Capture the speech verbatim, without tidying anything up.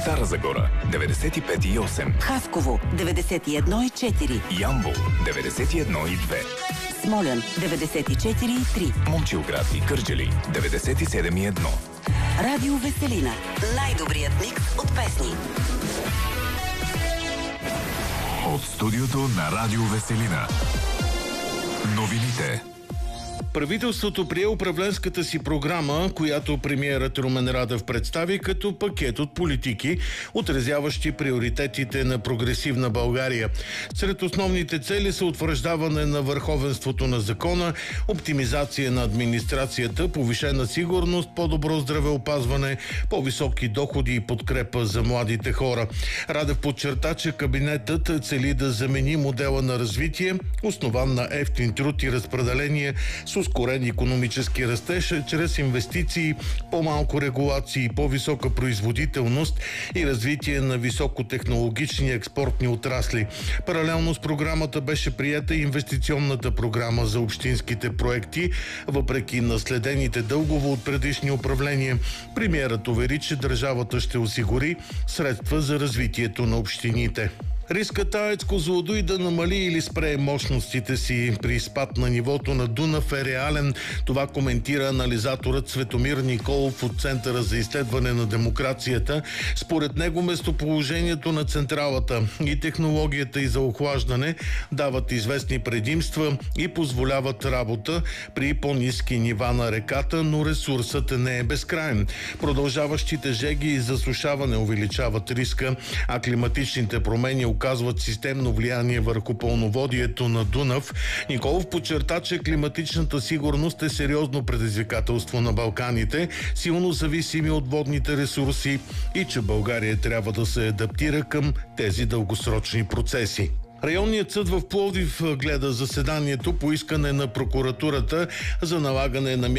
Стара Загора деветдесет и пет и осем, Хасково деветдесет и едно и четири, Ямбол деветдесет и едно и две, Смолян деветдесет и четири и три, Момчилград и Кърджали деветдесет и седем и едно. Радио Веселина. Най-добрият микс от песни. От студиото на Радио Веселина. Новините. Правителството прие управленската си програма, която премиерът Румен Радев представи като пакет от политики, отразяващи приоритетите на прогресивна България. Сред основните цели са утвърждаване на върховенството на закона, оптимизация на администрацията, повишена сигурност, по-добро здравеопазване, по-високи доходи и подкрепа за младите хора. Радев подчерта, че кабинетът цели да замени модела на развитие, основан на евтин труд и разпределение, с ускорен икономически растеж чрез инвестиции, по-малко регулации, по-висока производителност и развитие на високотехнологични експортни отрасли. Паралелно с програмата беше приета инвестиционната програма за общинските проекти, въпреки наследените дългово от предишни управления. Премиерът увери, че държавата ще осигури средства за развитието на общините. Рискът АЕЦ Козлодуй да намали или спре мощностите си при спад на нивото на Дунав е реален. Това коментира анализаторът Светомир Николов от Центъра за изследване на демокрацията. Според него местоположението на централата и технологията и за охлаждане дават известни предимства и позволяват работа при по-ниски нива на реката, но ресурсът не е безкрайен. Продължаващите жеги и засушаване увеличават риска, а климатичните промени оказват системно влияние върху пълноводието на Дунав. Николов подчерта, че климатичната сигурност е сериозно предизвикателство на Балканите, силно зависими от водните ресурси и че България трябва да се адаптира към тези дългосрочни процеси. Районният съд в Пловдив гледа заседанието по искане на прокуратурата за налагане на